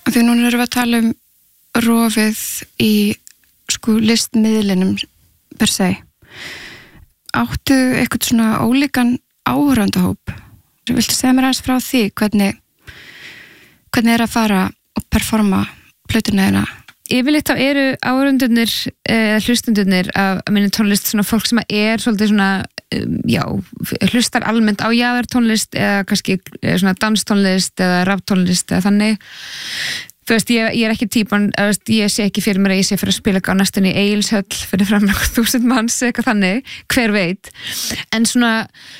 Því núna erum við að tala rofið í listmiðlinum per se. Áttu eitthvað svona ólíkan áhorfandahóp? Viltu segja mér aðeins frá því hvernig að fara og performa plötuna þína? Yfirleitt þá eru áhorfendurnir hlustendurnir af minni tónlist svona fólk sem svolítið svona hlustar almennt á jaðartónlist eða kannski svona danstónlist eða raftónlist eða þannig. Þú veist, ég ekki típan, ég sé ekki fyrir mér að ég sé fyrir að spila á næstunni í Egilshöll fyrir fram 1000 manns, eitthvað þannig, hver veit. En svona,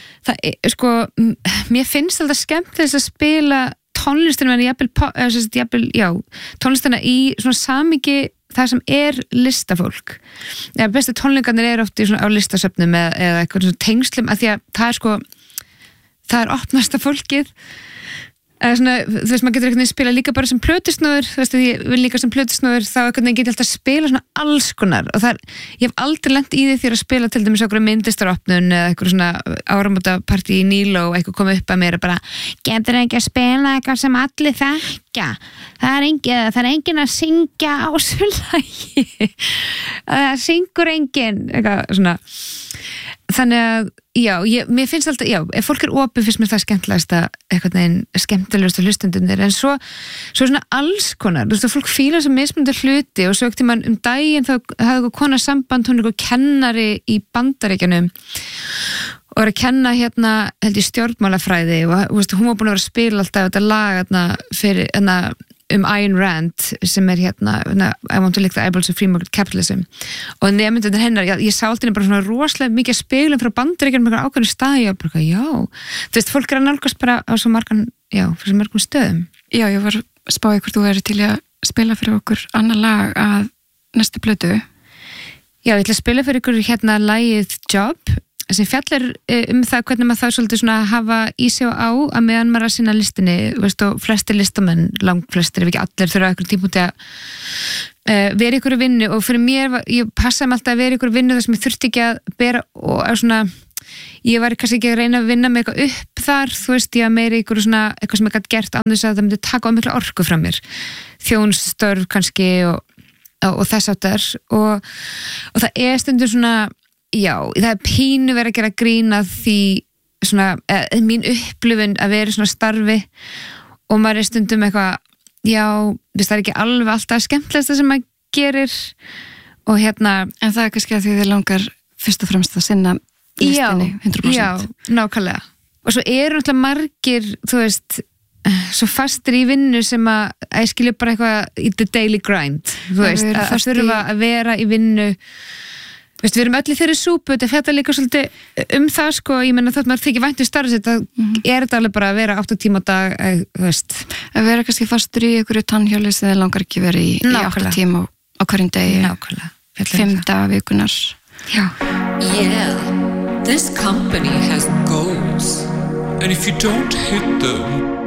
mér finnst alltaf skemmtilegast að spila tónlistina tónlistina í svona samhengi það sem listafólk. Bestu tónleikarnir oft í svona á listasöfnum eða eitthvað svona tengslum, af því að það opnasta fólkið. Svona, þú veist, maður getur eitthvað spila líka bara sem plötusnúður, þú veist, ég vil líka sem plötusnúður, þá eitthvað get ég alltaf að spila svona alls konar og ég hef aldrei lent í því þegar að spila til dæmis okkur myndlistaropnun eða eitthvað svona áramótapartí í Níló og eitthvað kom upp að mér og bara, getur ekki að spila eitthvað sem allir þekka, það er engin að syngja á þessu lagi, það syngur engin, eitthvað svona. Þannig að, mér finnst alltaf, ef fólk opið finnst mér það skemmtilegast eitthvað neginn skemmtilegast hlustendurnir, en svo svona alls konar, þú veist, fólk fílar sem mismunandi hluti og svo ekkert tímann daginn þá hafði kona samband, hún kennari í Bandaríkjunum og að kenna held ég stjórnmálafræði og hún var búin að vera að spila alltaf þetta lag fyrir Ayn Rand sem I want to lick the eyeballs of free market capitalism og nefndunir hennar, ég sá alltaf bara svona rosalega mikið spilum frá Bandaríkjunum með ákveðnu staði og bara, þú veist, fólk að nálgast bara á svo margum stöðum. Já, ég var að spá ykkur, þú verið til að spila fyrir okkur annar lag að næstu plötu. Já, ég ætla að spila fyrir ykkur lagið Job sem fjallar það hvernig maður það svolítið svona hafa í sig og á að meðan maður að sinna listinni, veist, og flestir listamenn, langflestir ef ekki allir þurfa eitthvað tímpúti að vera ykkur vinnu og fyrir mér, ég passaði mig alltaf að vera ykkur vinnu þar sem ég þurfti ekki að bera og svona, ég var kannski ekki að reyna að vinna með eitthvað upp þar, þú veist, ég að meira ykkur svona, eitthvað sem ég gæti gert án þess að það myndi taka á mikla orku frá mér, þjónstörf kannski og þess áttar og það stundum svona það pínu verið að gera grína því svona, mín upplifun að vera svona starfi og maður stundum eitthvað, það ekki alveg alltaf skemmtilegast það sem maður gerir og en það kannski að því þið langar fyrst og fremst að sinna listinni 100%. Já, nákvæmlega. Og svo náttúrulega margir, þú veist, svo fastir í vinnu sem að skilja bara eitthvað í the daily grind, þú veist, að þurfa að vera í vinnu. Veist, við erum öll í þeirri súpu, þetta fjallar líka svolítið það, sko, ég meina þótt maður þykir vænt starfið sitt, þetta alveg bara að vera 8 tíma á dag, þú veist. Að vera kannski fastur í einhverju tannhjóli sem þið langar ekki verið í 8 tíma á hverjum degi. Nákvæmlega. 5 daga vikunar. Já. Yeah, this company has goals. And if you don't hit them,